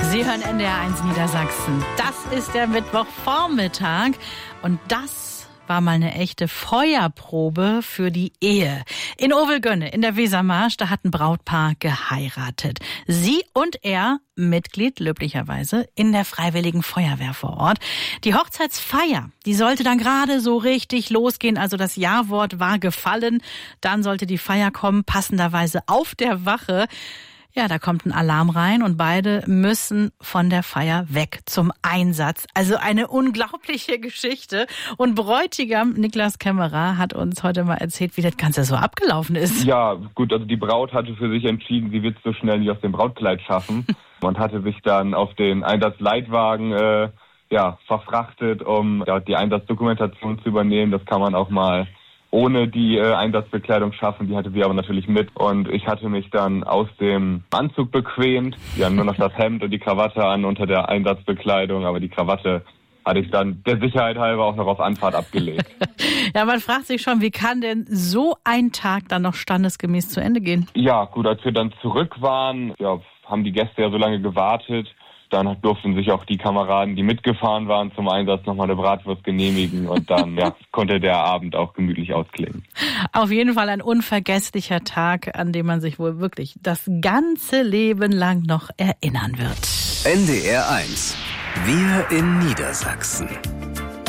Sie hören NDR1 Niedersachsen. Das ist der Mittwochvormittag und das war mal eine echte Feuerprobe für die Ehe. In Ovelgönne in der Wesermarsch, da hat ein Brautpaar geheiratet. Sie und er, Mitglied löblicherweise in der Freiwilligen Feuerwehr vor Ort. Die Hochzeitsfeier, die sollte dann gerade so richtig losgehen, also das Ja-Wort war gefallen. Dann sollte die Feier kommen, passenderweise auf der Wache. Ja, da kommt ein Alarm rein und beide müssen von der Feier weg zum Einsatz. Also eine unglaubliche Geschichte. Und Bräutigam Niklas Kämmerer hat uns heute mal erzählt, wie das Ganze so abgelaufen ist. Ja, gut, also die Braut hatte für sich entschieden, sie wird es so schnell nicht aus dem Brautkleid schaffen und hatte sich dann auf den Einsatzleitwagen verfrachtet, um die Einsatzdokumentation zu übernehmen. Das kann man auch mal ohne die Einsatzbekleidung schaffen, die hatte sie aber natürlich mit. Und ich hatte mich dann aus dem Anzug bequemt. Wir haben nur noch das Hemd und die Krawatte an unter der Einsatzbekleidung, aber die Krawatte hatte ich dann der Sicherheit halber auch noch auf Anfahrt abgelegt. Ja, man fragt sich schon, wie kann denn so ein Tag dann noch standesgemäß zu Ende gehen? Ja, gut, als wir dann zurück waren, haben die Gäste ja so lange gewartet. Dann durften sich auch die Kameraden, die mitgefahren waren zum Einsatz, nochmal eine Bratwurst genehmigen und dann konnte der Abend auch gemütlich ausklingen. Auf jeden Fall ein unvergesslicher Tag, an dem man sich wohl wirklich das ganze Leben lang noch erinnern wird. NDR1. Wir in Niedersachsen.